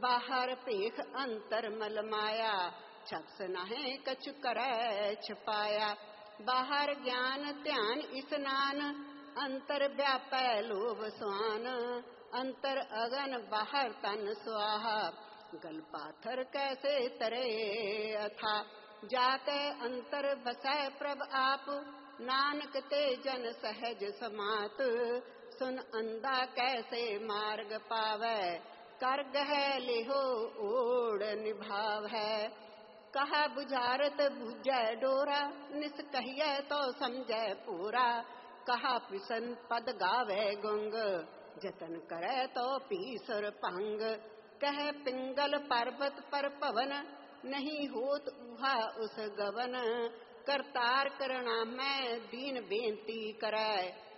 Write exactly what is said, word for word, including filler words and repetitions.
बाहर पेख अंतर मल माया, छपस नहे कछु करे छपाया। बाहर ज्ञान ध्यान स्नान, अंतर व्यापै लोभ स्वान। अंतर अगन बाहर तन स्वाहा, गल पाथर कैसे तरे अथा। जाके अंतर बसै प्रभ आप, नानक ते जन सहज समात। सुन अंधा कैसे मार्ग पावै, कर गह लेहो ओढ़ निभाव है। कहा बुझारत बुझै डोरा, निस कहिए तो समझै पूरा। कहा पिसन पद गावे गुंग, जतन करे तो पीसर पंग। कह पिंगल पर्वत पर पवन, नहीं होत उहा उस गवन। करतार करना मैं दीन बेनती करै,